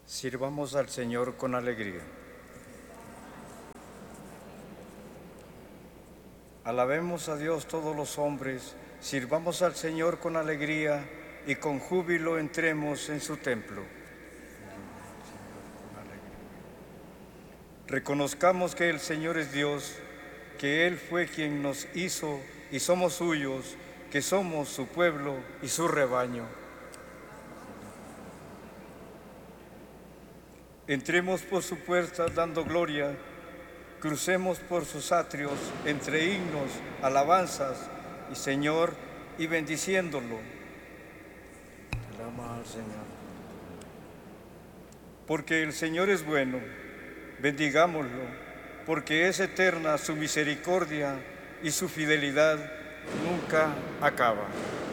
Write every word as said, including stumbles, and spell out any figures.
Sirvamos al Señor con alegría. Alabemos a Dios todos los hombres, sirvamos al Señor con alegría y con júbilo entremos en su templo. Reconozcamos que el Señor es Dios, que Él fue quien nos hizo y somos suyos, que somos su pueblo y su rebaño. Entremos por su puerta dando gloria, crucemos por sus atrios entre himnos, alabanzas y Señor y bendiciéndolo. Alaba al Señor. Porque el Señor es bueno, bendigámoslo, porque es eterna su misericordia y su fidelidad nunca acaba.